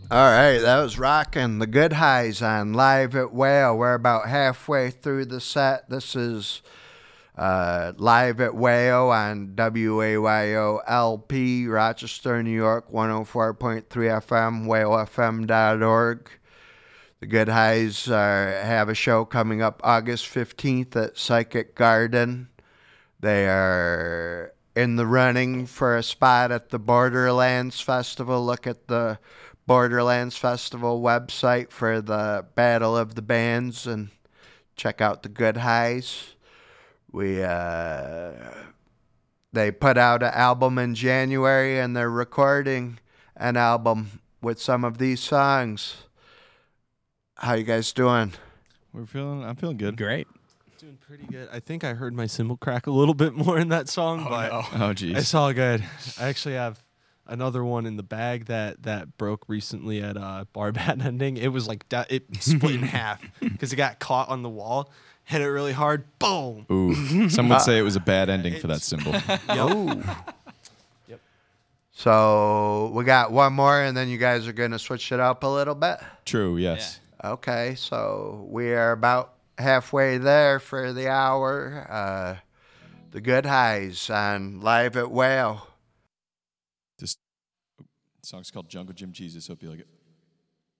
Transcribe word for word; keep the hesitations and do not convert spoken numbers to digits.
All right, that was rocking the Good Highs on Live at Whale. We're about halfway through the set. This is uh, Live at Whale on W A Y O L P, Rochester, New York, one oh four point three F M, whale f m dot org. The Good Highs uh, have a show coming up August fifteenth at Psychic Garden. They are in the running for a spot at the Borderlands Festival. Look at the Borderlands Festival website for the Battle of the Bands and check out the Good Highs. We uh, they put out an album in January and they're recording an album with some of these songs. How you guys doing? We're feeling. I'm feeling good. Great. Doing pretty good. I think I heard my cymbal crack a little bit more in that song, Oh, but no. Oh, geez. it's all good. I actually have another one in the bag that that broke recently at uh, bar band ending. It was like da- it split in half because it got caught on the wall, hit it really hard, boom. Ooh. Some would say it was a bad ending for that symbol. Yep. So we got one more and then you guys are going to switch it up a little bit? True, yes. Okay, so we are about halfway there for the hour. Uh, the Good Highs on Live at Whale. This song's called Jungle Jim Jesus. Hope you like it.